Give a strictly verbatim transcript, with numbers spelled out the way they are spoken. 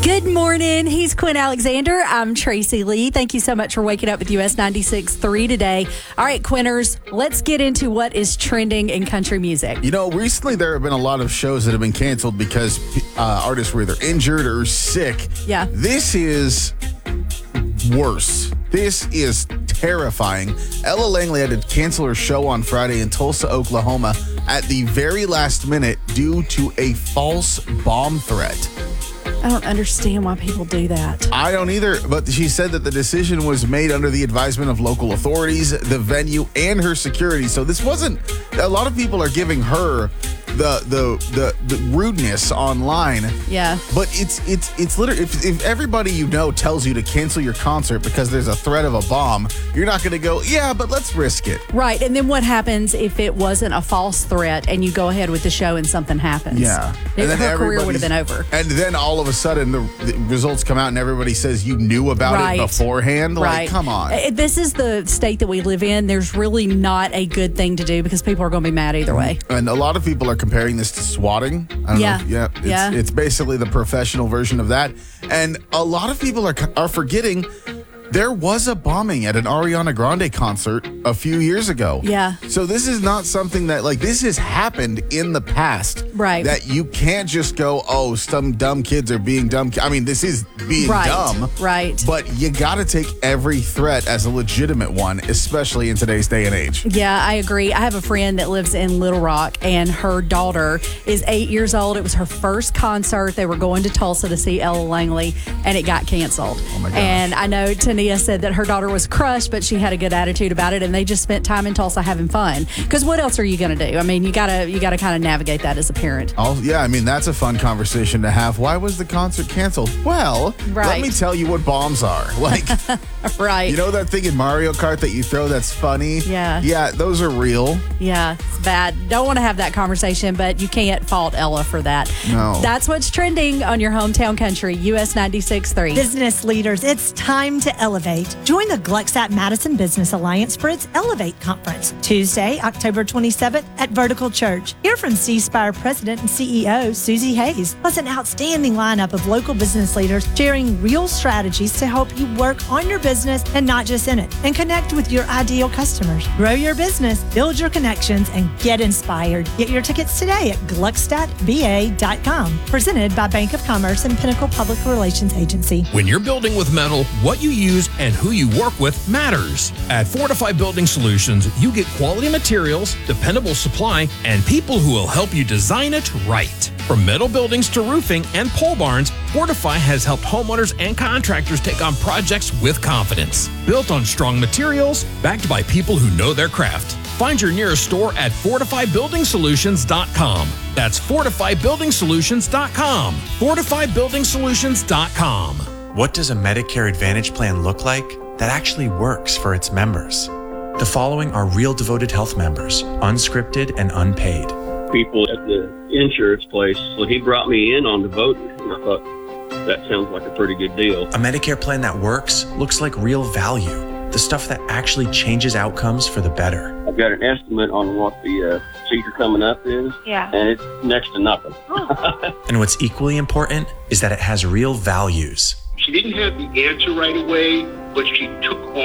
Good morning. He's Quinn Alexander. I'm Tracy Lee. Thank you so much for waking up with U S ninety-six point three today. All right, Quinners, let's get into what is trending in country music. You know, recently there have been a lot of shows that have been canceled because uh, artists were either injured or sick. Yeah. This is worse. This is terrifying. Ella Langley had to cancel her show on Friday in Tulsa, Oklahoma at the very last minute due to a false bomb threat. I don't understand why people do that. I don't either, but she said that the decision was made under the advisement of local authorities, the venue, and her security. So this wasn't, a lot of people are giving her the the the, the rudeness online. Yeah. But it's it's it's literally, if, if everybody you know tells you to cancel your concert because there's a threat of a bomb, you're not going to go, yeah, but let's risk it. Right. And then what happens if it wasn't a false threat and you go ahead with the show and something happens? Yeah. Then And then her career would everybody's- have been over. And then all of a sudden the, the results come out and everybody says you knew about Right. it beforehand. Like, Right. come on. Uh, This is the state that we live in. There's really not a good thing to do because people are going to be mad either way. And a lot of people are comparing this to swatting. I don't Yeah. know. Yeah. It's, Yeah. it's basically the professional version of that. And a lot of people are are forgetting there was a bombing at an Ariana Grande concert a few years ago. Yeah. So this is not something that, like, this has happened in the past. Right. That you can't just go, oh, some dumb kids are being dumb. ki-" I mean, this is being Right. dumb. Right. But you got to take every threat as a legitimate one, especially in today's day and age. Yeah, I agree. I have a friend that lives in Little Rock, and her daughter is eight years old. It was her first concert. They were going to Tulsa to see Ella Langley, and it got canceled. Oh, my gosh. And I know Tania said that her daughter was crushed, but she had a good attitude about it, and they just spent time in Tulsa having fun. Because what else are you going to do? I mean, you gotta you gotta kind of navigate that as a parent. Oh, yeah, I mean, that's a fun conversation to have. Why was the concert canceled? Well, let Right. me tell you what bombs are. Like, Right. you know that thing in Mario Kart that you throw that's funny? Yeah. Yeah, those are real. Yeah, it's bad. Don't want to have that conversation, but you can't fault Ella for that. No. That's what's trending on your hometown country, U S ninety-six point three. Business leaders, it's time to elevate. Join the Gluckstadt Madison Business Alliance for its Elevate Conference, Tuesday, October twenty-seventh at Vertical Church. Hear from C-Spire President and C E O Susie Hayes, plus an outstanding lineup of local business leaders sharing real strategies to help you work on your business and not just in it, and connect with your ideal customers. Grow your business, build your connections, and get inspired. Get your tickets today at gluckstadt b a dot com. Presented by Bank of Commerce and Pinnacle Public Relations Agency. When you're building with metal, what you use and who you work with matters. At Fortify Building Solutions, you get quality materials, dependable supply, and people who will help you design it right. From metal buildings to roofing and pole barns, Fortify has helped homeowners and contractors take on projects with confidence. Built on strong materials, backed by people who know their craft. Find your nearest store at fortify building solutions dot com. That's fortify building solutions dot com. fortify building solutions dot com. What does a Medicare Advantage plan look like that actually works for its members? The following are real devoted health members, unscripted and unpaid. People at the insurance place, so he brought me in on the voting, and I thought, that sounds like a pretty good deal. A Medicare plan that works looks like real value, the stuff that actually changes outcomes for the better. I've got an estimate on what the uh, procedure coming up is, Yeah. and it's next to nothing. And what's equally important is that it has real values. She didn't have the answer right away, but she took